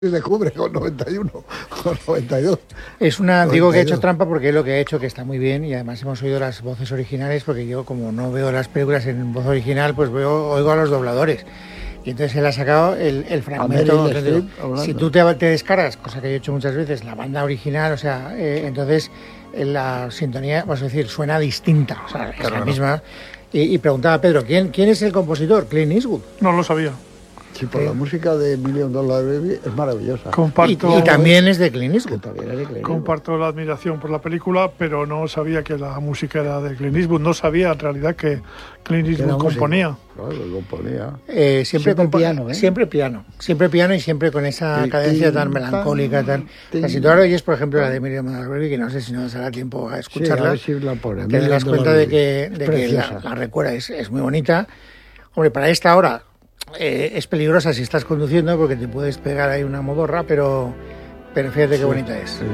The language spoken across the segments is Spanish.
y descubre con 91, con 92. Digo que he hecho trampa porque lo que he hecho que está muy bien y además hemos oído las voces originales porque yo como no veo las películas en voz original pues oigo a los dobladores. Y entonces él ha sacado el fragmento. Si tú te descargas, cosa que yo he hecho muchas veces, la banda original, o sea, entonces la sintonía, vamos a decir, suena distinta, o sea, es la misma. Y preguntaba a Pedro, ¿quién es el compositor? Clint Eastwood. No lo sabía. Sí, por la música de $1 Million Baby es maravillosa. Y también es de Clint Eastwood. Comparto la admiración por la película, pero no sabía que la música era de Clint Eastwood. No sabía en realidad que Clint Eastwood componía. Claro, componía. Siempre piano, ¿eh? Siempre piano y siempre con esa cadencia tan melancólica. Si tú ahora oyes, por ejemplo, la de Miriam Margolyes, que no sé si nos dará tiempo a escucharla, sí, a ver si la te das cuenta de que la recuerda, es muy bonita. Hombre, para esta hora es peligrosa si estás conduciendo porque te puedes pegar ahí una modorra, pero fíjate qué bonita es. Sí.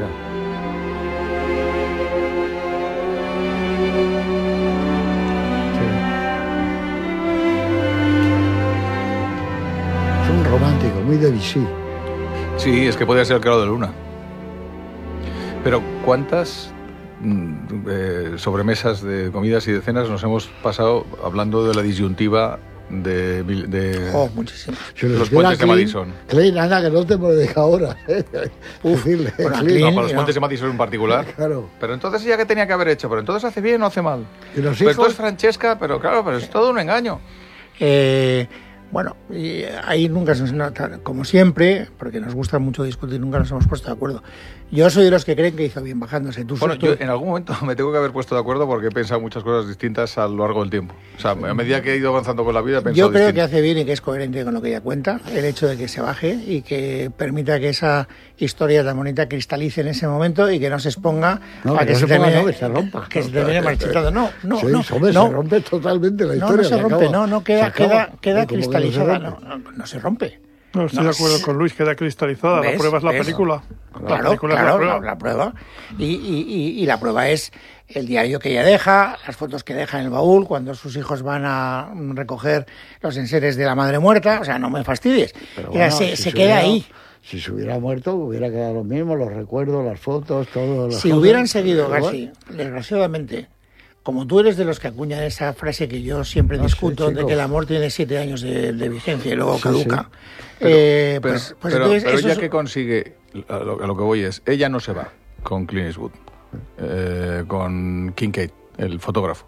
Es un romántico, muy Debussy. Sí, es que podría ser el Claro de Luna. Pero ¿cuántas sobremesas de comidas y de cenas nos hemos pasado hablando de la disyuntiva de muchísimo. Los puentes de Madison? Clint, anda, que no te me deja ahora. Decirle, no, para los puentes de Madison en particular. Claro. Pero entonces ya que tenía que haber hecho, pero entonces hace bien o hace mal. ¿Y los pero hijos? entonces Francesca, pero claro, pero es todo un engaño. Bueno, y ahí nunca se nos nota, como siempre, porque nos gusta mucho discutir, nunca nos hemos puesto de acuerdo. Yo soy de los que creen que hizo bien bajándose. Yo en algún momento me tengo que haber puesto de acuerdo porque he pensado muchas cosas distintas a lo largo del tiempo. O sea, a medida que he ido avanzando con la vida he pensado Yo creo distinto. que hace bien y que es coherente con lo que ella cuenta, el hecho de que se baje y que permita que esa historia tan bonita cristalice en ese momento y que no se exponga a que se termine, que se rompa. Que se termine marchitando. No. Se rompe totalmente la historia. No se rompe, queda cristalizada. No se rompe. No, estoy de acuerdo con Luis, queda cristalizada. La prueba es la película. La prueba. Y la prueba es el diario que ella deja, las fotos que deja en el baúl, cuando sus hijos van a recoger los enseres de la madre muerta. O sea, no me fastidies. Bueno, se queda ahí. Si se hubiera muerto, hubiera quedado lo mismo, los recuerdos, las fotos, todo. Si hubieran seguido, García, desgraciadamente, como tú eres de los que acuñan esa frase que yo siempre discuto, de que el amor tiene 7 años de vigencia y luego caduca. Pero ella que consigue, a lo que voy es, ella no se va con Clint Eastwood, con Kincaid, el fotógrafo.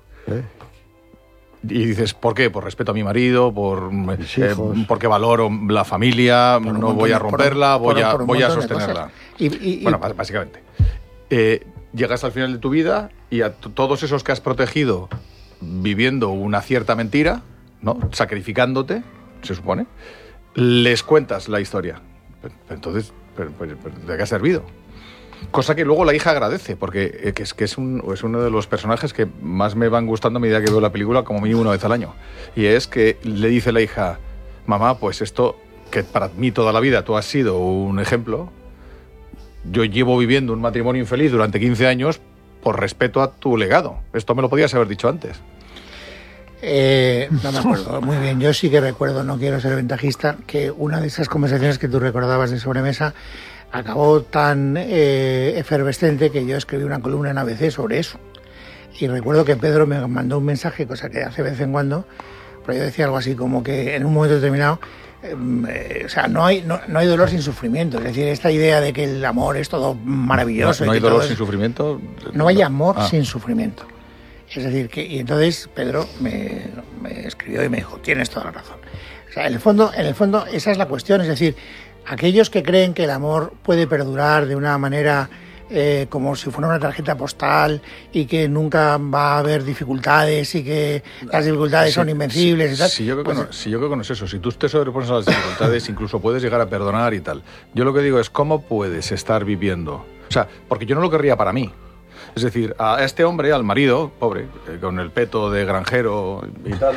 Y dices, ¿por qué? Por respeto a mi marido, porque valoro la familia, no voy a romperla, voy a sostenerla. Bueno, básicamente. Llegas al final de tu vida y a todos esos que has protegido viviendo una cierta mentira, ¿no? Sacrificándote, se supone, les cuentas la historia. Entonces, ¿de qué ha servido? Cosa que luego la hija agradece, porque es uno de los personajes que más me van gustando a medida que veo la película, como mínimo una vez al año. Y es que le dice la hija, mamá, pues esto, que para mí toda la vida tú has sido un ejemplo, yo llevo viviendo un matrimonio infeliz durante 15 años por respeto a tu legado. Esto me lo podías haber dicho antes. No me acuerdo muy bien. Yo sí que recuerdo, no quiero ser ventajista, que una de esas conversaciones que tú recordabas de sobremesa acabó tan efervescente que yo escribí una columna en ABC sobre eso. Y recuerdo que Pedro me mandó un mensaje, cosa que hace de vez en cuando, pero yo decía algo así como que en un momento determinado o sea, no hay dolor sin sufrimiento. Es decir, esta idea de que el amor es todo maravilloso. ¿No hay dolor sin sufrimiento? No hay amor sin sufrimiento. Es decir, y entonces Pedro me escribió y me dijo, tienes toda la razón. O sea, en el fondo esa es la cuestión. Es decir, aquellos que creen que el amor puede perdurar de una manera como si fuera una tarjeta postal y que nunca va a haber dificultades y que las dificultades son invencibles y tal. Si yo creo que no es eso. Si tú te sobrepones a las dificultades, incluso puedes llegar a perdonar y tal. Yo lo que digo es, ¿cómo puedes estar viviendo? O sea, porque yo no lo querría para mí. Es decir, a este hombre, al marido, pobre, con el peto de granjero y tal,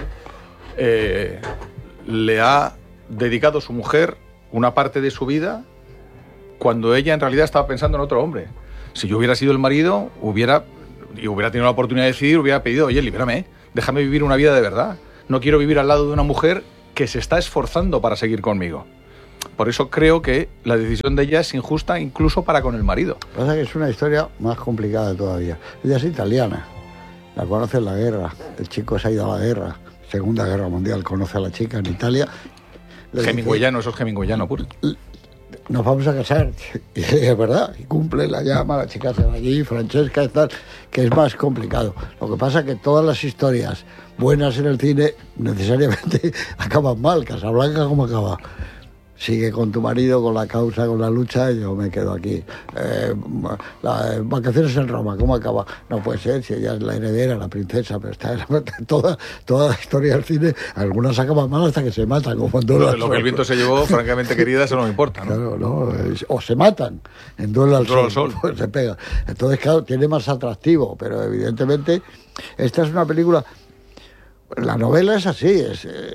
le ha dedicado su mujer una parte de su vida cuando ella en realidad estaba pensando en otro hombre. Si yo hubiera sido el marido, hubiera tenido la oportunidad de decidir, hubiera pedido, oye, libérame, déjame vivir una vida de verdad. No quiero vivir al lado de una mujer que se está esforzando para seguir conmigo. por eso creo que la decisión de ella es injusta incluso para con el marido. Lo que pasa es que es una historia más complicada todavía. Ella es italiana, la conoce en la guerra, el chico se ha ido a la guerra, Segunda Guerra Mundial, conoce a la chica en Italia. Hemingwayano, eso es Hemingwayano puro. Nos vamos a casar, y es verdad, y cumple la llama, la chica se va allí, Francesca y tal, que es más complicado. Lo que pasa es que todas las historias buenas en el cine necesariamente acaban mal. Casablanca, ¿cómo acaba? Sigue con tu marido, con la causa, con la lucha, y yo me quedo aquí. Vacaciones en Roma, ¿cómo acaba? No puede ser, si ella es la heredera, la princesa, pero está toda la historia del cine, algunas acaban mal hasta que se matan. Como en Duelo al Sol. Lo que el viento se llevó, francamente querida, eso no me importa, ¿no? Claro, no, o se matan en Duelo al Sol, pues se pegan. Entonces, claro, tiene más atractivo, pero evidentemente esta es una película... La novela es así,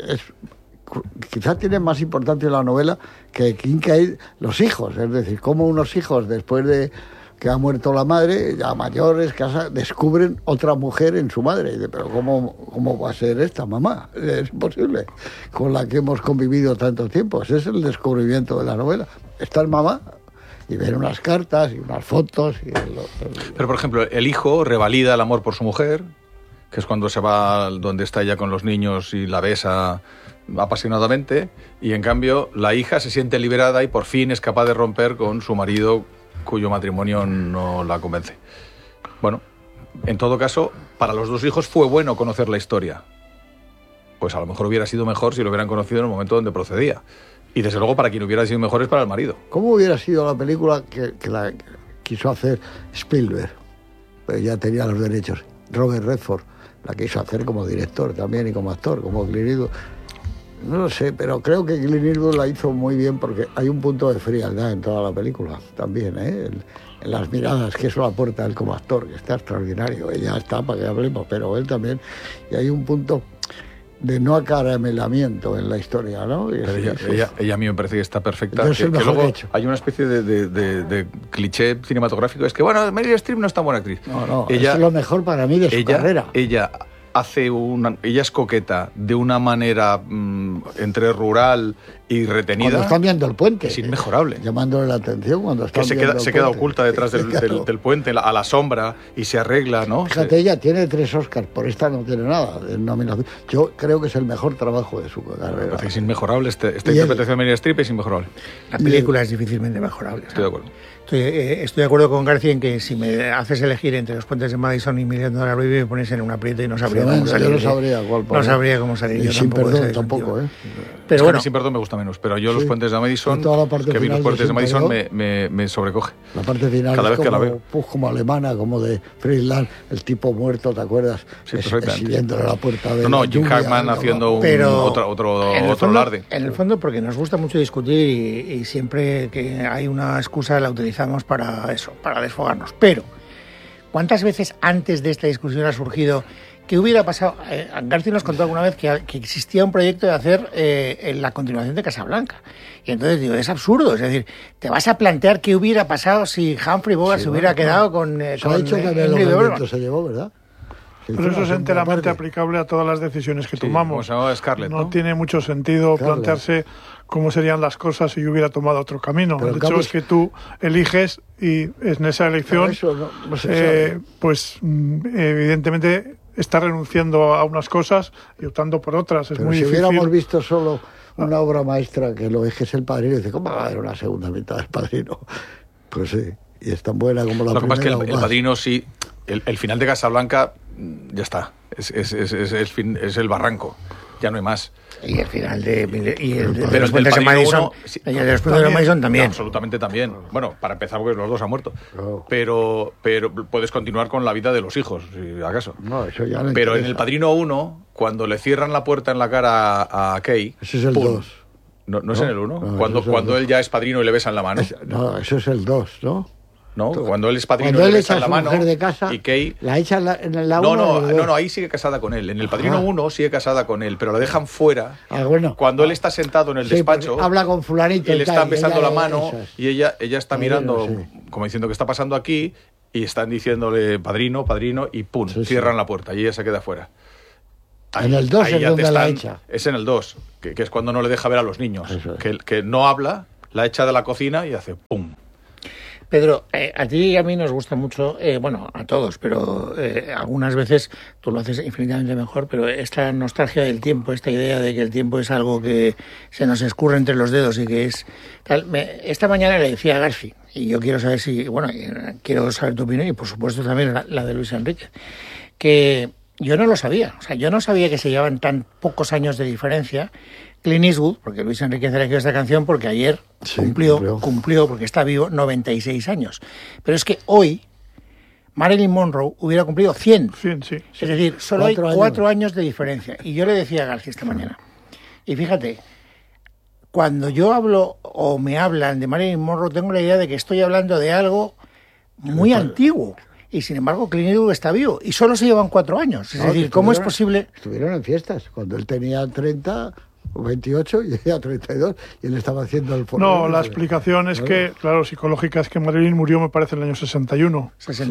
quizás tiene más importancia la novela que Kincaid los hijos, es decir, cómo unos hijos después de que ha muerto la madre, ya mayores, descubren otra mujer en su madre. Y dice, pero ¿cómo va a ser esta mamá? Es imposible, con la que hemos convivido tanto tiempo. Ese es el descubrimiento de la novela. Está el mamá y ver unas cartas y unas fotos. Pero, por ejemplo, el hijo revalida el amor por su mujer, que es cuando se va donde está ella con los niños y la besa apasionadamente, y en cambio la hija se siente liberada y por fin es capaz de romper con su marido cuyo matrimonio no la convence. Bueno, en todo caso, para los dos hijos fue bueno conocer la historia. Pues a lo mejor hubiera sido mejor si lo hubieran conocido en el momento donde procedía. Y desde luego para quien hubiera sido mejor es para el marido. ¿Cómo hubiera sido la película que la quiso hacer Spielberg? Pues ya tenía los derechos. Robert Redford la quiso hacer como director también y como actor, como Clint Eastwood. No lo sé, pero creo que Clint Eastwood la hizo muy bien porque hay un punto de frialdad en toda la película también, en las miradas que eso aporta él como actor, que está extraordinario. Ella está para que hablemos, pero él también. Y hay un punto de no acaramelamiento en la historia, ¿no? Ella a mí me parece que está perfecta. Que luego hay una especie de cliché cinematográfico, es que, bueno, Meryl Streep no es tan buena actriz. No, ella, es lo mejor para mí de su carrera. Ella es coqueta de una manera entre rural y retenida. Cuando están viendo el puente. Es inmejorable. Llamándole la atención cuando están viendo el puente. Se queda oculta detrás del puente, a la sombra, y se arregla, ¿no? Fíjate, ella tiene 3 Oscars, por esta no tiene nada de nominación. Yo creo que es el mejor trabajo de su carrera. Me parece que es inmejorable. Esta interpretación de Meryl Streep es inmejorable. La película es difícilmente mejorable. Estoy de acuerdo. Estoy de acuerdo con García en que si me haces elegir entre Los puentes de Madison y $1.000.000 Baby, me pones en un aprieto y no sabría cómo salir. Yo no sabría cuál poner. No sabría cómo salir. Y Sin Perdón tampoco, ¿eh? Pero bueno, Sin Perdón me gusta menos, pero yo Los puentes de Madison, que vi Los puentes de Madison, me sobrecoge. La parte final cada vez que la veo. Como alemana, como de Friedland, el tipo muerto, ¿te acuerdas? Sí, perfectamente. Siguiéndole la puerta de Jim Hackman haciendo otro alarde. En el fondo, porque nos gusta mucho discutir y siempre que hay una excusa la utilizamos para eso, para desfogarnos. Pero, ¿cuántas veces antes de esta discusión ha surgido que hubiera pasado? García nos contó alguna vez que existía un proyecto de hacer la continuación de Casablanca. Y entonces digo, es absurdo. Es decir, te vas a plantear qué hubiera pasado si Humphrey Bogart se hubiera quedado con... Se ha dicho que en el momento se llevó, ¿verdad? Pero eso es enteramente aplicable a todas las decisiones que tomamos. Scarlett, no tiene mucho sentido plantearse cómo serían las cosas si yo hubiera tomado otro camino. El hecho es que tú eliges y en esa elección, pues evidentemente estás renunciando a unas cosas y optando por otras. Es pero muy si difícil. Hubiéramos visto solo una obra maestra que lo es El Padrino, y dice, ¿cómo va a haber una segunda mitad del Padrino? Pues sí, y es tan buena como la primera. Lo que pasa es que el Padrino sí, el final de Casablanca ya está, es el barranco, ya no hay más. Y el final de los puentes de Madison, y de los puentes de Madison también. Absolutamente también. Bueno, para empezar, porque los dos han muerto. Pero puedes continuar con la vida de los hijos, si acaso. No, eso ya no pero interesa. en El Padrino 1, cuando le cierran la puerta en la cara a Kay... Ese es el 2. ¿No es en el 1? Cuando él ya es padrino y le besan la mano. No, eso es el 2, ¿no? No, cuando él es padrino y le besan la mano, de casa, y Kay... ¿La echa en la 1? No, ahí sigue casada con él. En El Padrino 1 sigue casada con él, pero la dejan fuera. Bueno. Cuando él está sentado en el despacho... Habla con fulanito y le están besando la mano, y ella está mirando, sí, como diciendo, ¿qué está pasando aquí? Y están diciéndole padrino, y pum, cierran la puerta, y ella se queda fuera. En el 2 es donde la echa. Es en el 2, que es cuando no le deja ver a los niños. Que no habla, la echa de la cocina y hace ¡pum! Pedro, a ti y a mí nos gusta mucho, bueno, a todos, pero algunas veces tú lo haces infinitamente mejor, pero esta nostalgia del tiempo, esta idea de que el tiempo es algo que se nos escurre entre los dedos y que es tal. Esta mañana le decía a Garci, y yo quiero saber quiero saber tu opinión y por supuesto también la de Luis Enrique, que yo no lo sabía, o sea, yo no sabía que se llevaban tan pocos años de diferencia. Clint Eastwood, porque Luis Enrique se elegido esta canción porque ayer cumplió, porque está vivo, 96 años. Pero es que hoy Marilyn Monroe hubiera cumplido 100. Sí. Es decir, solo hay 4 años de diferencia. Y yo le decía a García esta mañana, y fíjate, cuando yo hablo o me hablan de Marilyn Monroe, tengo la idea de que estoy hablando de algo muy antiguo. Y sin embargo, Clint Eastwood está vivo. Y solo se llevan 4 años. Es decir, ¿cómo es posible? Estuvieron en fiestas. Cuando él tenía 30... 28 y ella 32 y él estaba haciendo el foro. No, la explicación es que, claro, psicológica, es que Marilyn murió, me parece, en el año 61.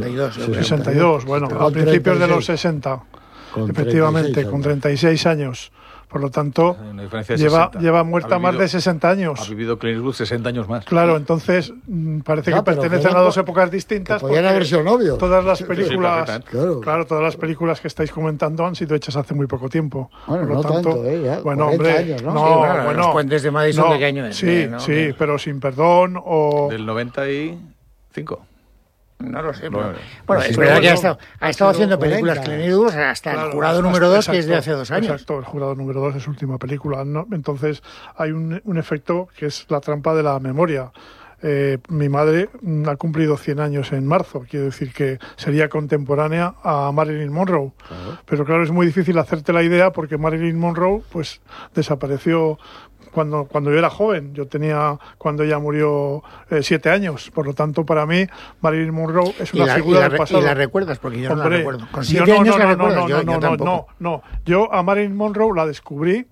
62. Bueno, a principios de los 60. Efectivamente, con 36 años. Por lo tanto, lleva muerta más de 60 años. Ha vivido Clint Eastwood 60 años más. Claro, entonces parece que pertenecen a dos épocas distintas. Podían haber sido novios. Todas las películas, todas las películas que estáis comentando han sido hechas hace muy poco tiempo. Bueno, por lo no tanto, tanto, bueno, hombre, años, ¿no? Bueno, los puentes de Madison, ¿de qué año es? Sí, pero sin perdón o... Del 95. No lo sé. Bueno, es verdad que ha estado haciendo películas Clint Eastwood hasta el Jurado número 2, que es de hace 2 años. Exacto, el Jurado número 2 es su última película, ¿no? Entonces hay un efecto que es la trampa de la memoria. Mi madre ha cumplido 100 años en marzo, quiero decir que sería contemporánea a Marilyn Monroe. Pero claro, es muy difícil hacerte la idea porque Marilyn Monroe pues desapareció cuando yo era joven. Yo tenía, cuando ella murió, 7 años. Por lo tanto, para mí, Marilyn Monroe es una figura del pasado. ¿Y la recuerdas? Porque yo no la recuerdo. ¿Con 7 años la recuerdas? No. Yo a Marilyn Monroe la descubrí,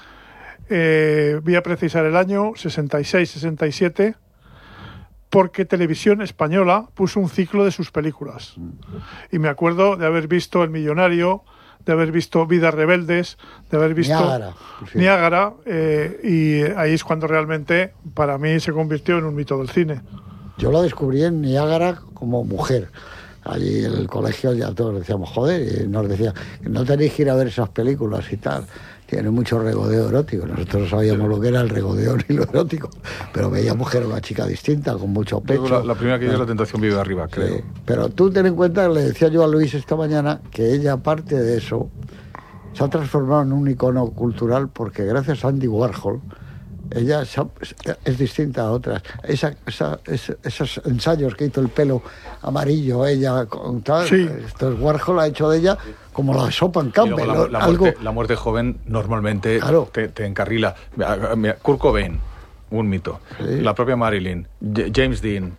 voy a precisar el año 66-67, porque Televisión Española puso un ciclo de sus películas. Y me acuerdo de haber visto El Millonario, de haber visto Vidas Rebeldes, de haber visto Niágara, y ahí es cuando realmente para mí se convirtió en un mito del cine. Yo la descubrí en Niágara como mujer. Allí en el colegio ya todos decíamos, joder, y nos decían, no tenéis que ir a ver esas películas y tal. Tiene mucho regodeo erótico. Nosotros no sabíamos lo que era el regodeo ni lo erótico, pero veíamos que era una chica distinta, con mucho pecho. La primera que hizo La Tentación vive arriba, creo. Sí. Pero tú ten en cuenta, le decía yo a Luis esta mañana, que ella, aparte de eso, se ha transformado en un icono cultural porque gracias a Andy Warhol, ella es distinta a otras. Esos ensayos que hizo el pelo amarillo, ella, con tal, entonces Warhol ha hecho de ella como la sopa en Campbell. La muerte joven normalmente te encarrila. Mira, Kurt Cobain, un mito. Sí. La propia Marilyn, James Dean.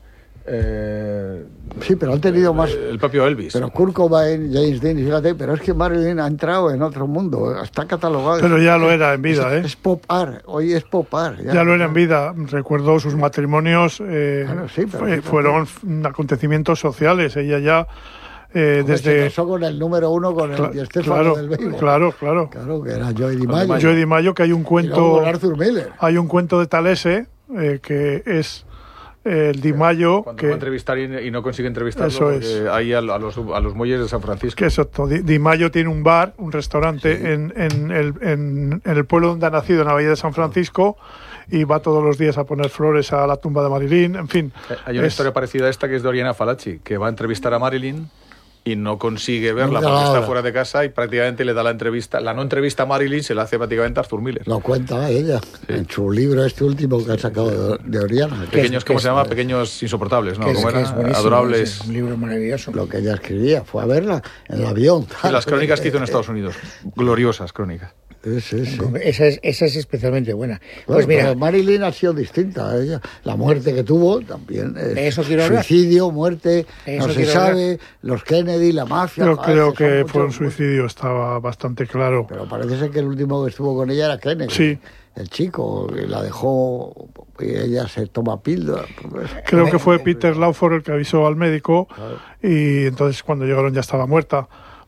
Sí, pero han tenido más. El propio Elvis. Pero Kurt Cobain, James Dean, fíjate, pero es que Marilyn ha entrado en otro mundo, está catalogado. Pero ya lo era en vida, Es pop art, hoy es pop art. Ya lo era en vida. Recuerdo sus matrimonios, fueron acontecimientos sociales. Ella ya. Desde se casó con el número 1 con el Di Stéfano del béisbol. Claro, que era Joey DiMaggio. Joey DiMaggio, que hay un cuento. Arthur Miller. Hay un cuento de Talese que es el DiMaggio. Cuando va a entrevistar y no consigue entrevistarlo, eso es. Ahí a los muelles de San Francisco. Que exacto. DiMaggio tiene un bar, un restaurante en el pueblo donde ha nacido, en la Bahía de San Francisco, y va todos los días a poner flores a la tumba de Marilyn, en fin. Hay una historia parecida a esta que es de Oriana Fallaci, que va a entrevistar a Marilyn y no consigue verla porque está fuera de casa y prácticamente le da la entrevista. La no entrevista a Marilyn se la hace prácticamente a Arthur Miller. Lo cuenta ella en su libro último que ha sacado de Oriana. Pequeños, ¿cómo se llama? Pequeños insoportables, ¿no? ¿Cómo era? Adorables. Es un libro maravilloso. Lo que ella escribía, fue a verla en el avión. Y las crónicas que hizo en Estados Unidos. Gloriosas crónicas. Sí. Esa es especialmente buena. Bueno, pues mira, Marilyn ha sido distinta a ella. La muerte que tuvo también es suicidio, muerte, no se sabe, los Kennedy, la mafia. Yo creo que fue un suicidio, estaba bastante claro. Pero parece ser que el último que estuvo con ella era Kennedy. Sí. El chico, que la dejó y ella se toma píldora. Creo que fue Peter Lawford el que avisó al médico y entonces cuando llegaron ya estaba muerta.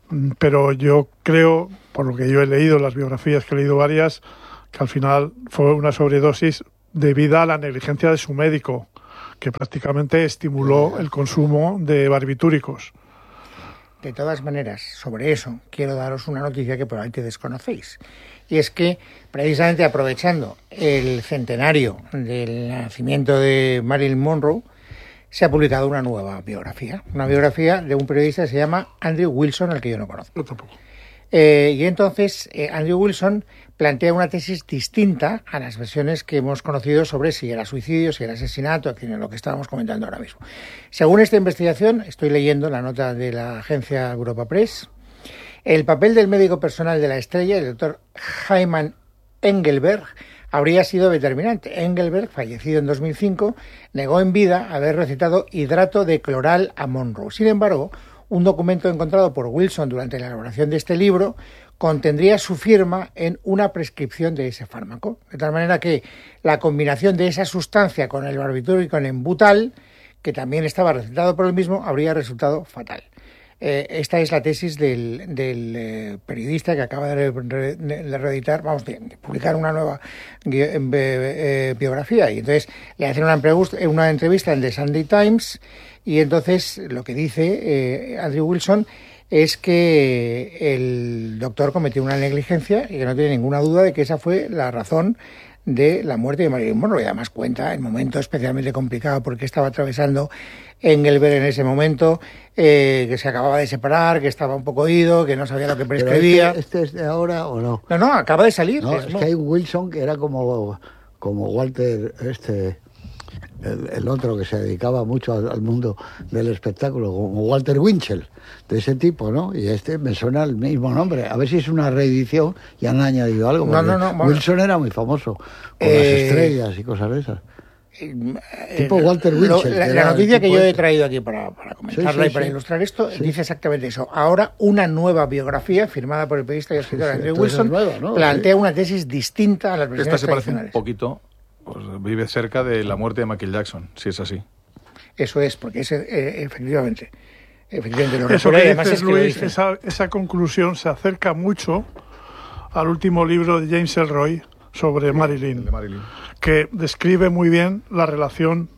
pero yo creo, por lo que yo he leído, las biografías que he leído varias, que al final fue una sobredosis debida a la negligencia de su médico, que prácticamente estimuló el consumo de barbitúricos. De todas maneras, sobre eso quiero daros una noticia que probablemente desconocéis. Y es que, precisamente aprovechando el centenario del nacimiento de Marilyn Monroe, se ha publicado una nueva biografía. Una biografía de un periodista que se llama Andrew Wilson, al que yo no conozco. Yo tampoco. Y entonces Andrew Wilson plantea una tesis distinta a las versiones que hemos conocido sobre si era suicidio, si era asesinato, lo que estábamos comentando ahora mismo. Según esta investigación, estoy leyendo la nota de la agencia Europa Press, el papel del médico personal de la estrella, el doctor Hyman Engelberg, habría sido determinante. Engelberg, fallecido en 2005, negó en vida haber recetado hidrato de cloral a Monroe. Sin embargo, un documento encontrado por Wilson durante la elaboración de este libro contendría su firma en una prescripción de ese fármaco. De tal manera que la combinación de esa sustancia con el barbitúrico en butal, que también estaba recetado por el mismo, habría resultado fatal. Esta es la tesis del periodista que acaba de reeditar, de publicar una nueva biografía. Y entonces le hacen una entrevista en The Sunday Times, y entonces lo que dice Andrew Wilson es que el doctor cometió una negligencia y que no tiene ninguna duda de que esa fue la razón de la muerte de Marilyn Monroe. Y además cuenta el momento especialmente complicado porque estaba atravesando Engelberg en ese momento, que se acababa de separar, que estaba un poco ido, que no sabía lo que prescribía. ¿Este es de ahora o no? No, acaba de salir. No, es que hay Wilson que era como Walter, el otro que se dedicaba mucho al mundo del espectáculo, como Walter Winchell, de ese tipo, ¿no? Y me suena el mismo nombre. A ver si es una reedición y han añadido algo. No. Wilson era muy famoso, con las estrellas y cosas de esas. Tipo Walter Winchell. La noticia que yo he traído aquí para comentarla y para ilustrar esto dice exactamente eso. Ahora una nueva biografía firmada por el periodista y escritor Andrew Wilson plantea una tesis distinta a las versiones Esta se parece tradicionales. Un poquito, pues, vive cerca de la muerte de Michael Jackson, si es así. Eso es, porque efectivamente lo Eso recuerda, que además dices, es que Luis, esa conclusión se acerca mucho al último libro de James Ellroy sobre Marilyn, que describe muy bien la relación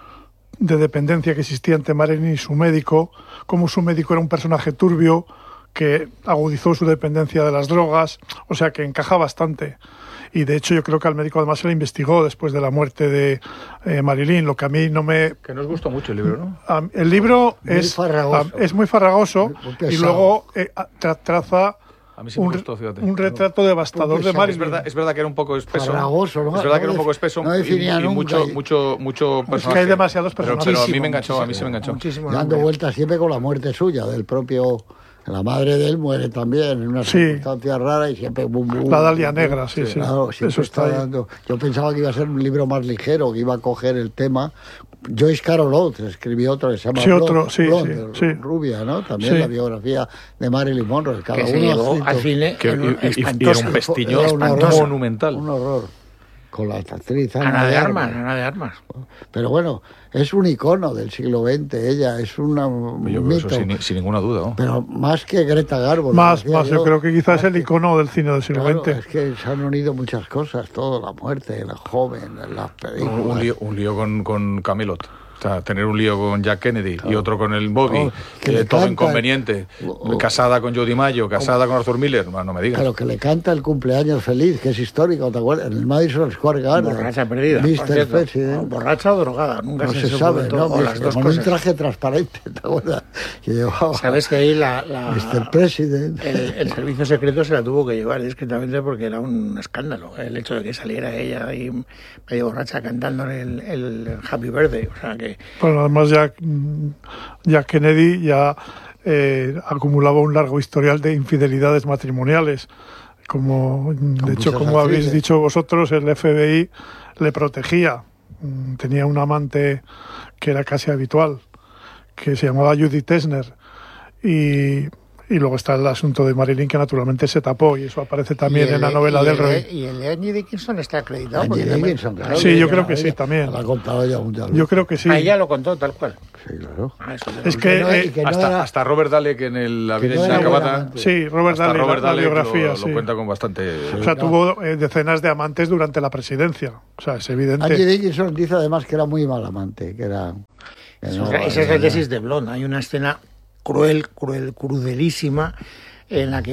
de dependencia que existía entre Marilyn y su médico, cómo su médico era un personaje turbio que agudizó su dependencia de las drogas, o sea que encaja bastante. Y de hecho yo creo que al médico además se le investigó después de la muerte de Marilyn, lo que a mí no me... Que nos gustó mucho el libro, ¿no? El libro es muy farragoso y luego traza a mí sí me gustó, fíjate. un retrato devastador de Marilyn. Es verdad que era un poco espeso. Farragoso, ¿no? Es verdad que era un poco espeso y mucho personaje. Es que hay demasiados personajes. Pero a mí me enganchó, a mí se me enganchó. Dando vueltas siempre con la muerte suya, del propio... La madre de él muere también en una circunstancia rara y siempre... La Dalia Negra, sí. Claro, eso está dando... Yo pensaba que iba a ser un libro más ligero, que iba a coger el tema. Joyce Carol Oates escribió otro que se llama Blonde, Rubia, ¿no? También la biografía de Marilyn Monroe. Cada que se llevó al cine y era un pestiño monumental. Un horror. Con la actriz Ana de Armas. Pero bueno, es un icono del siglo XX, ella es un mito. Eso sin ninguna duda, ¿no? Pero más que Greta Garbo. Yo creo que quizás es el icono del cine del siglo XX. Es que se han unido muchas cosas, todo, la muerte, la joven, las películas. Un lío con Camelot. O sea, tener un lío con Jack Kennedy y otro con el Bobby, todo inconveniente. Casada con Jody Mayo, casada con Arthur Miller, no me digas. Claro, que le canta el cumpleaños feliz, que es histórico, ¿te acuerdas? En el Madison Square Garden. Borracha perdida. Mr. President. Borracha o drogada, nunca no se sabe, ¿no? Con un traje transparente, ¿te acuerdas? Que llevaba. Sabes que ahí Mr. President. El servicio secreto se la tuvo que llevar discretamente porque era un escándalo el hecho de que saliera ella ahí medio borracha cantándole el Happy Birthday, o sea que... Bueno, además Jack Kennedy ya acumulaba un largo historial de infidelidades matrimoniales. Como habéis dicho vosotros, el FBI le protegía. Tenía un amante que era casi habitual, que se llamaba Judith Tesner. Y Y luego está el asunto de Marilyn, que naturalmente se tapó, y eso aparece también en la novela del Roy. Y el de Angie Dickinson está acreditado. Angie Dickinson, claro. Sí, yo creo que sí, también. Lo ha contado ella mundial. Yo creo que sí. Ella lo contó tal cual. Sí, claro. Es que hasta Robert Dalek en La vida no es una era cabata. Sí, Robert Dalek, la biografía, lo cuenta con bastante... O sea, tuvo decenas de amantes durante la presidencia. O sea, es evidente. Angie Dickinson dice además que era muy mal amante, que era... Esa es la tesis de Blonde. Hay una escena crudelísima en la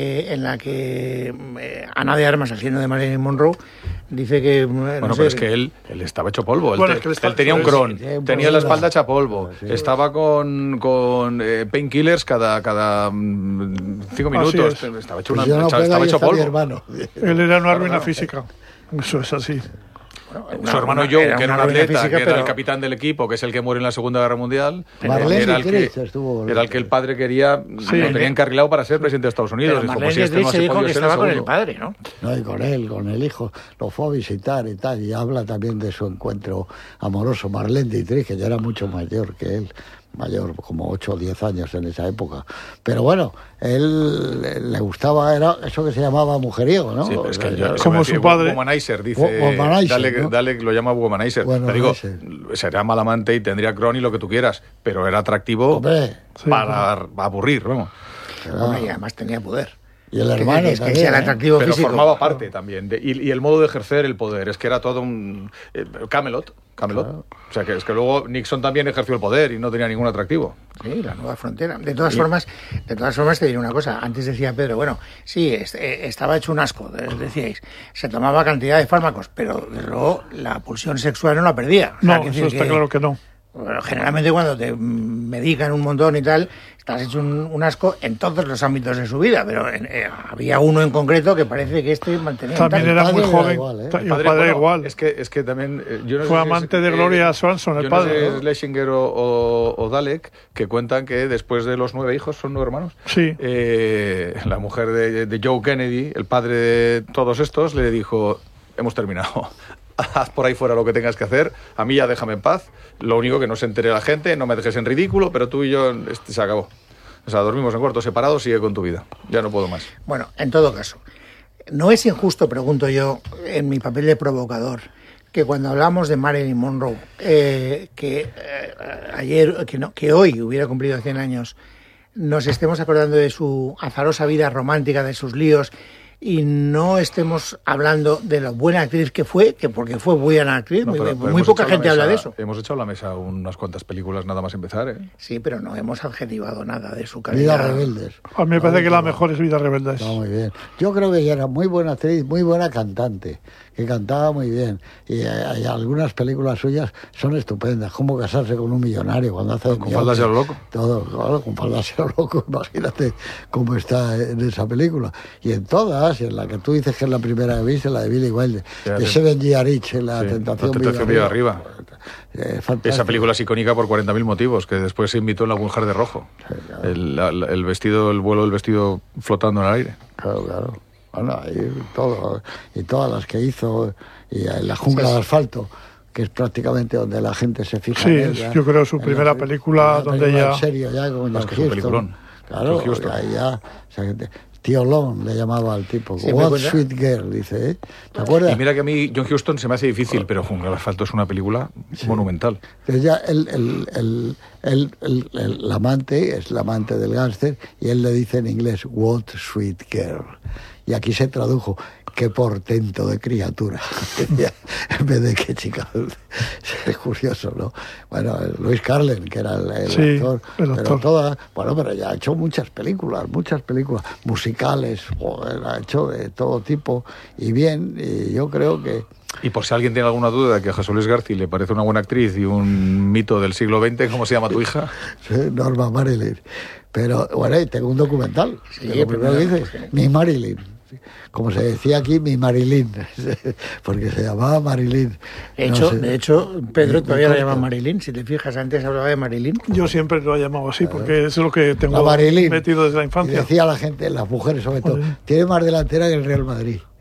que Ana de Armas, haciendo de Marilyn Monroe, dice que... pero es que él estaba hecho polvo. Él tenía un Crohn, tenía la espalda hecha polvo, estaba con painkillers cada 5 minutos. Estaba hecho polvo. Él era una ruina física. Eso es así. Su hermano Joe, que era un atleta, que era el capitán del equipo, que es el que muere en la Segunda Guerra Mundial, era el que el padre quería, lo tenía encarrilado para ser presidente de Estados Unidos. Pero Marlene Dietrich dijo que estaba con el padre, ¿no? No, y con el hijo. Lo fue a visitar y tal, y habla también de su encuentro amoroso. Marlene Dietrich, que ya era mucho mayor que él. Mayor, como 8 o 10 años en esa época. Pero bueno, él le gustaba, era eso que se llamaba mujeriego, ¿no? Sí, es que como su padre. Womanizer, dice. Dalek lo llama womanizer. Bueno, te digo, sería mal amante y tendría Crohn y lo que tú quieras, pero era atractivo para aburrir, vamos. Bueno, y además tenía poder. Y el hermano es que era atractivo pero físico. Formaba parte también. Y el modo de ejercer el poder, es que era todo un... Camelot. Claro. O sea, que es que luego Nixon también ejerció el poder y no tenía ningún atractivo. Sí, la nueva frontera. De todas formas te diré una cosa. Antes decía Pedro, bueno, sí, estaba hecho un asco, decíais. Se tomaba cantidad de fármacos, pero desde luego la pulsión sexual no la perdía. O sea, no, eso está claro que no. Bueno, generalmente cuando te medican un montón y tal, estás hecho un asco en todos los ámbitos de su vida, pero había uno en concreto que parece que mantenía... También era muy joven, y el padre igual. Es que también... Fue amante de Gloria Swanson, el padre. No sé, Schlesinger o Dalek, que cuentan que después de los 9 hijos, ¿son 9 hermanos? Sí. La mujer de Joe Kennedy, el padre de todos estos, le dijo, hemos terminado. Haz por ahí fuera lo que tengas que hacer, a mí ya déjame en paz, lo único que no se entere la gente, no me dejes en ridículo, pero tú y yo se acabó. O sea, dormimos en cuartos separados, sigue con tu vida, ya no puedo más. Bueno, en todo caso, ¿no es injusto, pregunto yo, en mi papel de provocador, que cuando hablamos de Marilyn Monroe, que hoy hubiera cumplido 100 años, nos estemos acordando de su azarosa vida romántica, de sus líos, y no estemos hablando de la buena actriz que fue, porque fue buena actriz, muy poca gente habla de eso. Hemos echado a la mesa unas cuantas películas nada más empezar, ¿eh? Sí, pero no hemos adjetivado nada de su calidad. Vidas Rebeldes. A mí me parece que la mejor es Vidas Rebeldes. Está muy bien. Yo creo que ella era muy buena actriz, muy buena cantante, que cantaba muy bien. Y algunas películas suyas son estupendas. Cómo casarse con un millonario cuando hace... Con faldas de lo loco. Todo, claro, con faldas de lo loco. Imagínate cómo está en esa película. Y en todas, en la que tú dices que es la primera que viste, la de Billy Wilder, de Seven Year Itch, la Tentación Viva Arriba. Esa película es icónica por 40.000 motivos, que después se invitó en La Mujer de Rojo. Sí, claro. El vestido, el vuelo del vestido flotando en el aire. Claro. Bueno, y todas las que hizo, y La Jungla de Asfalto, que es prácticamente donde la gente se fija. Sí, en ella, yo creo su primera película donde ella... En serio, ya con John Huston. Claro, ya, o sea, Tío Long le llamaba al tipo. Sí, What Sweet Girl, dice, ¿eh? ¿Te acuerdas? Y mira que a mí John Huston se me hace difícil, pero Jungla de Asfalto es una película monumental. Entonces ya el amante es el amante del gángster y él le dice en inglés, What Sweet Girl. Y aquí se tradujo, qué portento de criatura. En vez de qué chica dulce. Es curioso, ¿no? Bueno, Luis Carlen, que era el actor. Pero todas, pero ya ha hecho muchas películas musicales, ha hecho de todo tipo. Y bien, y yo creo que... Y por si alguien tiene alguna duda de que a José Luis García le parece una buena actriz y un mito del siglo XX, ¿cómo se llama tu hija? Sí, Norma Marilyn. Pero, bueno, y tengo un documental. Sí, que lo primero dice, mi Marilyn. Como se decía aquí, mi Marilyn. Porque se llamaba Marilyn. De hecho, Pedro todavía la llama Marilyn. Si te fijas, antes hablaba de Marilyn. Yo siempre lo he llamado así, porque es lo que tengo metido desde la infancia. Y decía la gente, las mujeres sobre todo, tiene más delantera que el Real Madrid.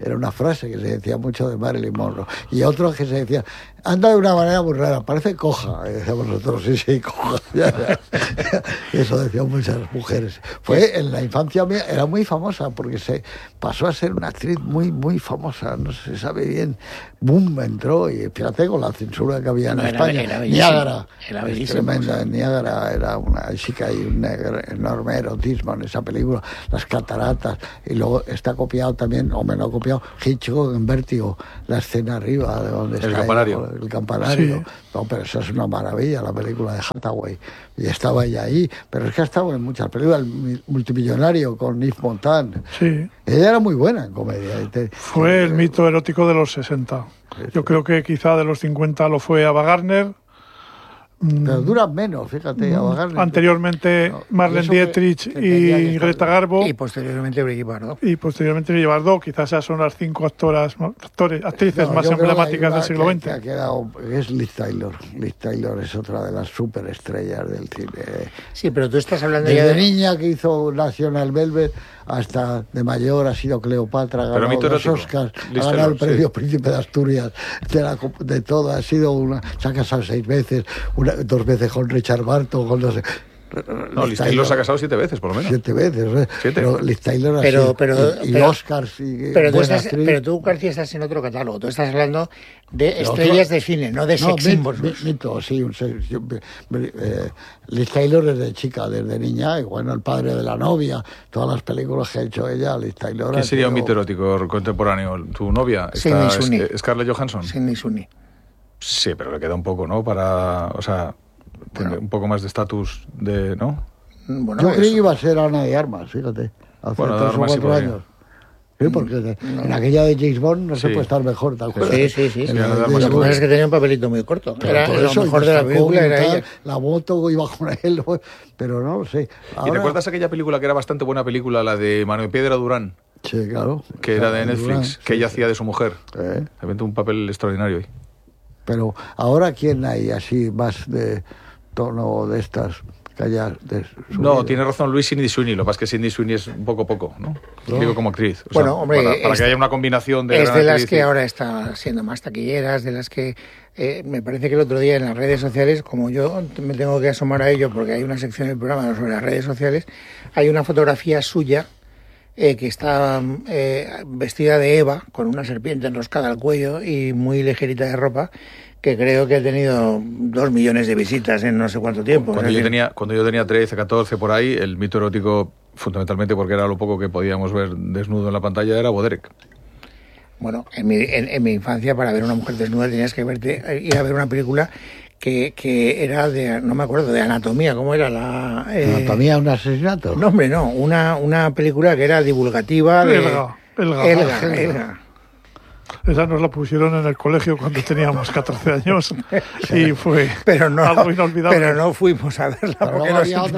Era una frase que se decía mucho de Marilyn Monroe. Y otro que se decía, anda de una manera muy rara, parece coja. Y decíamos nosotros, sí, coja. Eso decían muchas mujeres. Fue en la infancia mía, era muy famosa porque se pasó a ser una actriz muy, muy famosa, no se sabe bien. Boom, entró y fíjate con la censura que había en España. Niágara, es tremenda. Niágara era una chica y un enorme erotismo en esa película, las cataratas. Y luego está copiado también, o menos copiado, Hitchcock en Vértigo, la escena arriba de donde está el campanario. Sí. No, pero eso es una maravilla, la película de Hathaway. Y estaba ella ahí, pero es que ha estado en muchas películas, El multimillonario con Yves Montand. Sí. Ella era muy buena en comedia. Fue el mito erótico de los 60. Yo creo que quizá de los 50 lo fue Ava Gardner. Pero duran menos, fíjate. Anteriormente Marlene Dietrich y Greta Garbo. Y posteriormente Brigitte Bardot. Quizás esas son las 5 actrices más emblemáticas del siglo XX. Es Liz Taylor. Liz Taylor es otra de las superestrellas del cine. Sí, pero tú estás hablando desde ya de niña que hizo National Velvet hasta de mayor ha sido Cleopatra, ha ganado los Oscars, ha ganado el premio Príncipe de Asturias, de todo, ha sido se ha casado 6 veces, 2 veces con Richard Barton, con los... No, Liz Taylor se ha casado 7 veces, por lo menos. 7 veces, ¿eh? 7. Pero Liz Taylor ha sido... Y Oscars y pero tú, García, estás en otro catálogo. Tú estás hablando de estrellas de cine, no de sex symbols. Liz Taylor desde chica, desde niña, y bueno, El padre de la novia, todas las películas que ha hecho ella, Liz Taylor... ¿Quién sería un mito erótico contemporáneo? ¿Tu novia? ¿Scarlett Johansson? Sidney Sweeney. Sí, pero le queda un poco, ¿no? Para... O sea... Bueno, un poco más de estatus de, ¿no? Bueno, yo creí que iba a ser Ana de Armas, fíjate, hace 3 o 4 años. Sí, porque en aquella de James Bond no se puede estar mejor, ¿te acuerdas? Sí. Lo que pasa es que tenía un papelito muy corto. Era lo mejor de la película, era ella. La moto iba con él, pero no lo sé. ¿Y te acuerdas aquella película que era bastante buena película, la de Manuel Piedra Durán? Sí, claro. Que era de Netflix, que ella hacía de su mujer. Realmente un papel extraordinario ahí. Pero ahora, ¿quién hay así más de tono de estas que haya no, tiene razón Luis, Sidney Sweeney. Lo que pasa es que Sidney Sweeney es un poco, ¿no? Digo como actriz. Bueno, hombre, para que haya una combinación de... Es de las que ahora está siendo más taquilleras, de las que me parece que el otro día en las redes sociales, como yo me tengo que asomar a ello porque hay una sección del programa sobre las redes sociales, hay una fotografía suya que está vestida de Eva, con una serpiente enroscada al cuello y muy ligerita de ropa, que creo que ha tenido 2 millones de visitas en no sé cuánto tiempo. Cuando yo tenía 13, 14, por ahí, el mito erótico, fundamentalmente porque era lo poco que podíamos ver desnudo en la pantalla, era Boderek. Bueno, en mi infancia, para ver una mujer desnuda tenías que ir a ver una película que era de, no me acuerdo, de anatomía. ¿Cómo era la...? ¿Anatomía de un asesinato? No, hombre, no. Una película que era divulgativa de... Elga. Esa nos la pusieron en el colegio cuando teníamos 14 años y fue algo inolvidable. Pero no fuimos a verla porque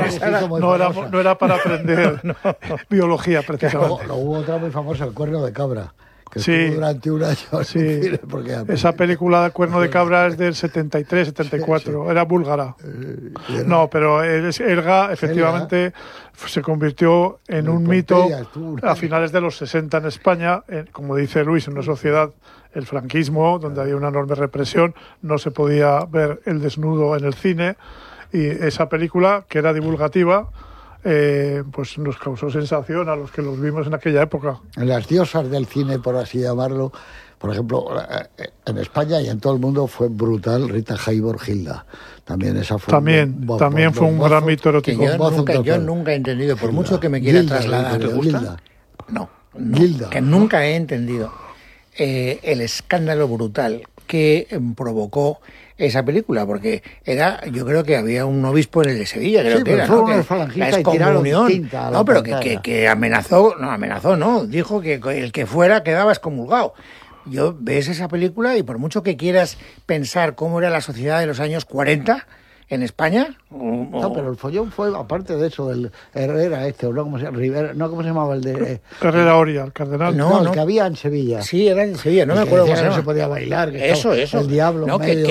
no era para aprender biología, precisamente. Hubo otra muy famosa, El cuerno de cabra, que estuvo durante un año. Esa película, Cuerno de cabra, es del 73, 74, era búlgara. No, pero Elga, efectivamente, se convirtió en un mito a finales de los 60 en España. Como dice Luis, en una sociedad, el franquismo, donde había una enorme represión, no se podía ver el desnudo en el cine, y esa película, que era divulgativa, pues nos causó sensación a los que los vimos en aquella época. Las diosas del cine, por así llamarlo, por ejemplo, en España y en todo el mundo fue brutal Rita Hayworth-Gilda. También esa fue también fue un gran mito erótico. Yo nunca he entendido, por mucho que me quiera trasladar. ¿Te gusta? No, que nunca he entendido el escándalo brutal que provocó esa película, porque yo creo que había un obispo en el de Sevilla, creo que era, ¿no? La excomunión, no, pero que amenazó, dijo que el que fuera quedaba excomulgado. Ves esa película y por mucho que quieras pensar cómo era la sociedad de los años 40 en España... No, pero el follón fue, aparte de eso, del Herrera ¿no? ¿Cómo se llama? Rivera, ¿no? ¿Cómo se llamaba el de...? Herrera Oria, el cardenal. No, el que había en Sevilla. Sí, era en Sevilla, no me acuerdo cómo se llama. No se podía bailar, que eso. El diablo no, que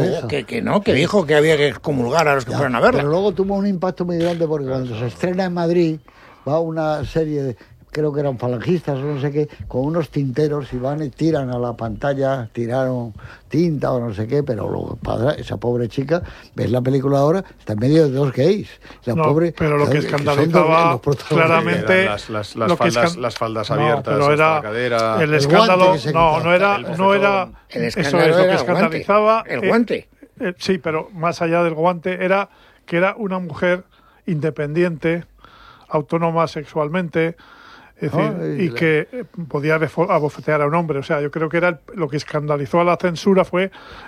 dijo que había que excomulgar a los que fueran a verla. Pero luego tuvo un impacto muy grande porque cuando se estrena en Madrid va una serie creo que eran falangistas o no sé qué, con unos tinteros y van y tiran a la pantalla, tiraron tinta o no sé qué, pero esa pobre chica, ves la película ahora, está en medio de dos gays. La pobre, pero lo que escandalizaba claramente las faldas abiertas, pero era la cadera, el escándalo, no era el escándalo, lo que escandalizaba el guante. Sí, pero más allá del guante era que era una mujer independiente, autónoma sexualmente, es decir, y que podía abofetear a un hombre. O sea, yo creo que era lo que escandalizó a la censura fue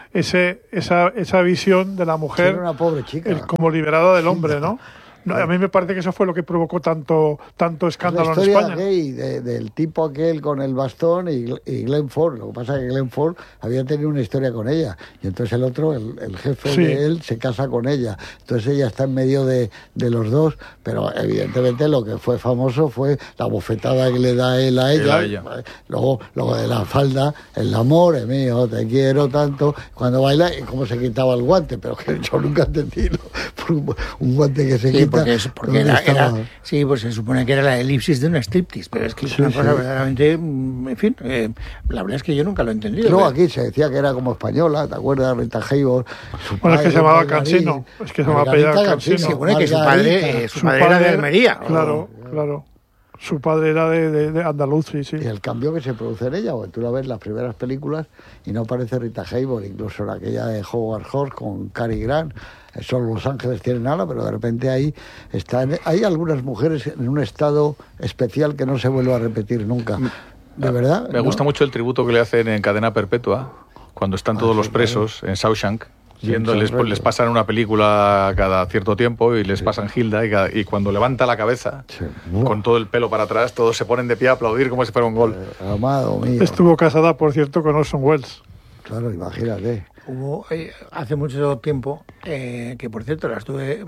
esa visión de la mujer, era una pobre chica, como liberada del hombre, ¿no? A mí me parece que eso fue lo que provocó tanto escándalo en España. La historia gay del tipo aquel con el bastón y Glenn Ford. Lo que pasa es que Glenn Ford había tenido una historia con ella. Y entonces el otro, el jefe de él, se casa con ella. Entonces ella está en medio de los dos. Pero evidentemente lo que fue famoso fue la bofetada que le da él a ella. Luego de la falda, el amor, mío, te quiero tanto. Cuando baila, y cómo se quitaba el guante. Pero que yo nunca entendí, ¿no? Por un guante que se quita. Porque era, sí, pues se supone que era la elipsis de una striptease, pero es que es una cosa verdaderamente, en fin, la verdad es que yo nunca lo he entendido. No, aquí se decía que era como española, ¿te acuerdas? Rita Hayworth. Bueno, es que se llamaba Cansino, es que se llamaba apellida Cansino. Se supone que su padre era de Almería. Claro. Su padre era de andaluz, sí. Y el cambio que se produce en ella, porque tú la ves en las primeras películas y no parece Rita Hayworth, incluso en aquella de Howard Hawks con Cary Grant. Solo Los Ángeles tienen ala, pero de repente hay algunas mujeres en un estado especial que no se vuelve a repetir nunca. ¿De verdad? Me gusta mucho el tributo que le hacen en Cadena Perpetua, cuando están todos los presos en Shawshank. Les pasan una película cada cierto tiempo y les pasan Hilda y cuando levanta la cabeza con todo el pelo para atrás, todos se ponen de pie a aplaudir como si fuera un gol. Amado mío. Estuvo casada, por cierto, con Orson Welles. Claro, imagínate. Hubo hace mucho tiempo, que por cierto la estuve,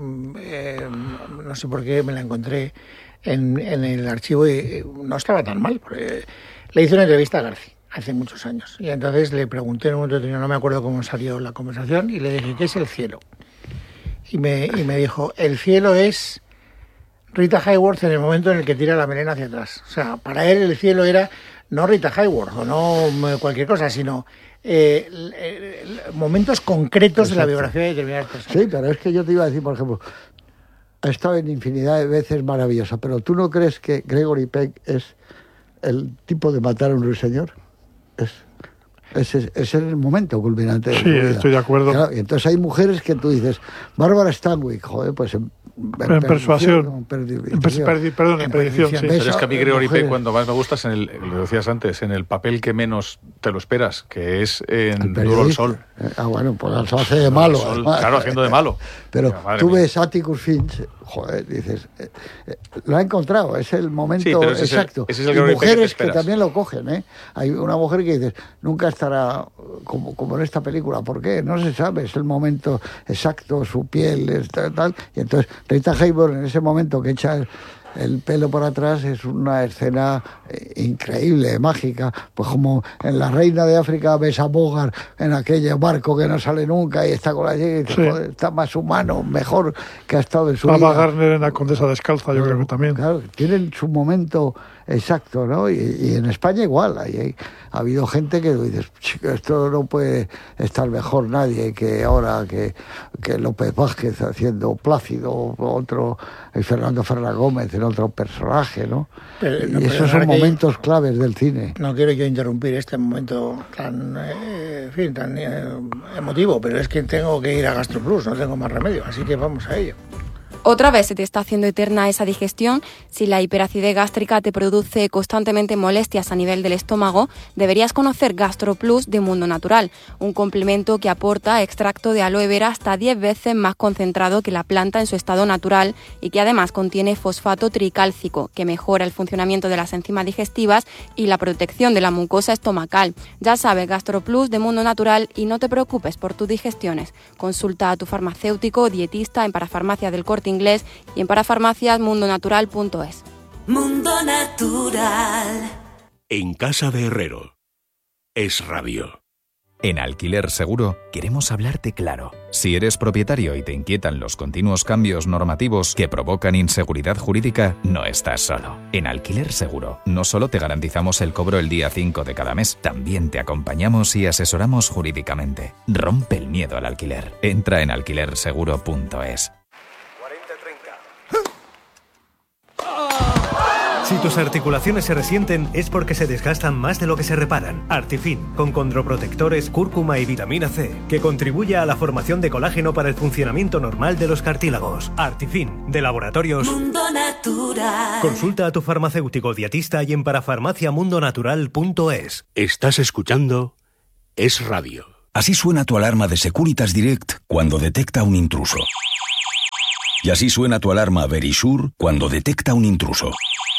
no sé por qué me la encontré en el archivo y no estaba tan mal, porque le hice una entrevista a García hace muchos años y entonces le pregunté en un momento determinado, no me acuerdo cómo salió la conversación, y le dije, ¿qué es el cielo? Y me dijo, el cielo es Rita Hayworth en el momento en el que tira la melena hacia atrás. O sea, para él el cielo era no Rita Hayworth o no cualquier cosa, sino momentos concretos de la biografía de determinadas personas. Sí, pero es que yo te iba a decir, por ejemplo, ha estado en infinidad de veces maravillosa, pero ¿tú no crees que Gregory Peck es el tipo de matar a un ruiseñor? Ese es el momento culminante de su vida. Estoy de acuerdo. Claro, y entonces hay mujeres que tú dices, Bárbara Stanwyck, joder, pues en persuasión. En perdición, sí. Pero es que a mí Gregory Peck cuando más me gusta es lo decías antes, en el papel que menos te lo esperas, que es en Duro el Sol. Bueno, pues hace de malo. Claro, haciendo de malo. Pero tú ves Atticus Finch, joder, dices, lo ha encontrado, es el momento exacto. Ese es y mujeres que también lo cogen, ¿eh? Hay una mujer que dices, nunca estará como en esta película. ¿Por qué? No se sabe, es el momento exacto, su piel, tal. Y entonces Rita Hayworth en ese momento que echa el pelo por atrás es una escena increíble, mágica, pues como en La Reina de África ves a Bogart en aquel barco que no sale nunca y está con la y joder, está más humano, mejor que ha estado en su vida. Ava Gardner en La Condesa Descalza, yo creo que también. Claro, tienen su momento exacto, ¿no? Y en España igual, ha habido gente que dices, esto no puede estar mejor nadie que ahora que López Vázquez haciendo Plácido, otro, y Fernando Fernández en otro personaje, ¿no? Y esos son momentos claves del cine. No quiero yo interrumpir este momento tan, tan emotivo, pero es que tengo que ir a GastroPlus, no tengo más remedio, así que vamos a ello. Otra vez se te está haciendo eterna esa digestión. Si la hiperacidez gástrica te produce constantemente molestias a nivel del estómago, deberías conocer GastroPlus de Mundo Natural, un complemento que aporta extracto de aloe vera hasta 10 veces más concentrado que la planta en su estado natural y que además contiene fosfato tricálcico, que mejora el funcionamiento de las enzimas digestivas y la protección de la mucosa estomacal. Ya sabes, GastroPlus de Mundo Natural, y no te preocupes por tus digestiones. Consulta a tu farmacéutico o dietista en Parafarmacia del Corte Inglés y en parafarmaciasmundonatural.es. Mundo Natural. En casa de Herrero. Es Radio. En Alquiler Seguro queremos hablarte claro. Si eres propietario y te inquietan los continuos cambios normativos que provocan inseguridad jurídica, no estás solo. En Alquiler Seguro no solo te garantizamos el cobro el día 5 de cada mes, también te acompañamos y asesoramos jurídicamente. Rompe el miedo al alquiler. Entra en alquilerseguro.es. Si tus articulaciones se resienten es porque se desgastan más de lo que se reparan. Artifin, con condroprotectores, cúrcuma y vitamina C, que contribuye a la formación de colágeno para el funcionamiento normal de los cartílagos. Artifin, de Laboratorios Mundo Natural. Consulta a tu farmacéutico dietista y en parafarmaciamundonatural.es. Estás escuchando Es Radio. Así suena tu alarma de Securitas Direct cuando detecta un intruso. Y así suena tu alarma Verisure cuando detecta un intruso.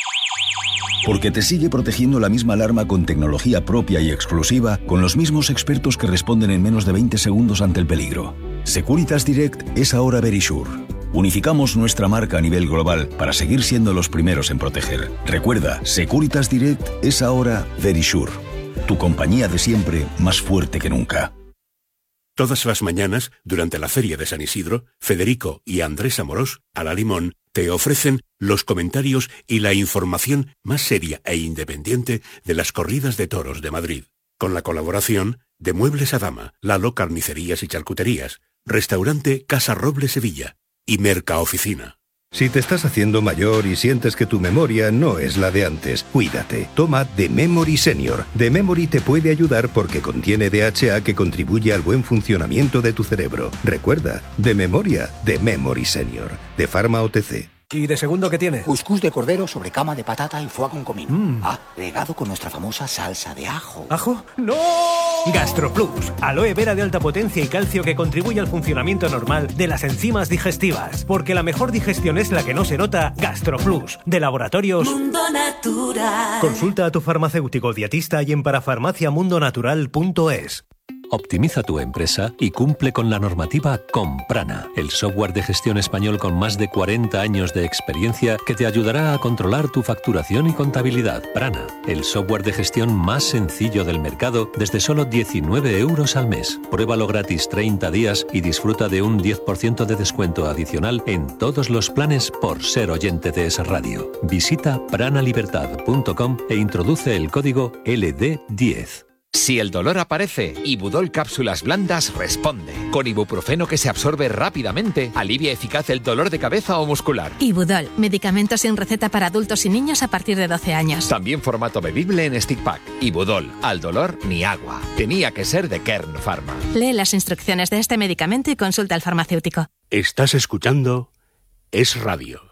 Porque te sigue protegiendo la misma alarma con tecnología propia y exclusiva, con los mismos expertos que responden en menos de 20 segundos ante el peligro. Securitas Direct es ahora Verisure. Unificamos nuestra marca a nivel global para seguir siendo los primeros en proteger. Recuerda, Securitas Direct es ahora Verisure. Tu compañía de siempre, más fuerte que nunca. Todas las mañanas, durante la Feria de San Isidro, Federico y Andrés Amorós, a la Limón, te ofrecen los comentarios y la información más seria e independiente de las corridas de toros de Madrid. Con la colaboración de Muebles Adama, Lalo Carnicerías y Charcuterías, Restaurante Casa Roble Sevilla y Mercaoficina. Si te estás haciendo mayor y sientes que tu memoria no es la de antes, cuídate. Toma The Memory Senior. The Memory te puede ayudar porque contiene DHA que contribuye al buen funcionamiento de tu cerebro. Recuerda, de memoria, The Memory Senior. De Pharma OTC. ¿Y de segundo qué tiene? Cuscús de cordero sobre cama de patata y foie con comino. Regado con nuestra famosa salsa de ajo. ¿Ajo? ¡No! GastroPlus, aloe vera de alta potencia y calcio que contribuye al funcionamiento normal de las enzimas digestivas. Porque la mejor digestión es la que no se nota. GastroPlus, de Laboratorios Mundo Natural. Consulta a tu farmacéutico dietista y en parafarmaciamundonatural.es. Optimiza tu empresa y cumple con la normativa con Prana, el software de gestión español con más de 40 años de experiencia que te ayudará a controlar tu facturación y contabilidad. Prana, el software de gestión más sencillo del mercado desde solo 19 euros al mes. Pruébalo gratis 30 días y disfruta de un 10% de descuento adicional en todos los planes por ser oyente de Es Radio. Visita pranalibertad.com e introduce el código LD10. Si el dolor aparece, Ibudol Cápsulas Blandas responde. Con ibuprofeno que se absorbe rápidamente, alivia eficaz el dolor de cabeza o muscular. Ibudol, medicamento sin receta para adultos y niños a partir de 12 años. También formato bebible en stick pack. Ibudol, al dolor ni agua. Tenía que ser de Kern Pharma. Lee las instrucciones de este medicamento y consulta al farmacéutico. Estás escuchando Es Radio.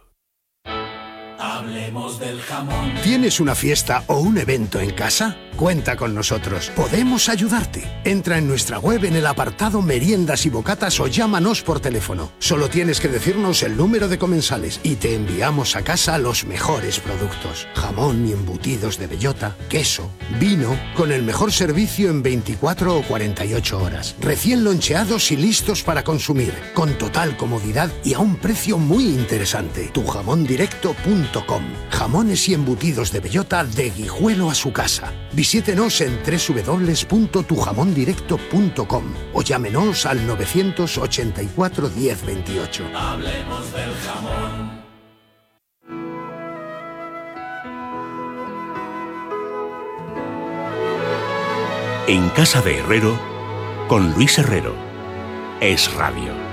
Hablemos del jamón. ¿Tienes una fiesta o un evento en casa? Cuenta con nosotros. Podemos ayudarte. Entra en nuestra web en el apartado Meriendas y Bocatas o llámanos por teléfono. Solo tienes que decirnos el número de comensales y te enviamos a casa los mejores productos. Jamón y embutidos de bellota, queso, vino, con el mejor servicio en 24 o 48 horas. Recién loncheados y listos para consumir, con total comodidad y a un precio muy interesante. Tujamondirecto.com. Jamones y embutidos de bellota de Guijuelo a su casa. Visítenos en www.tujamondirecto.com o llámenos al 984 1028. Hablemos del jamón. En casa de Herrero, con Luis Herrero. Es Radio.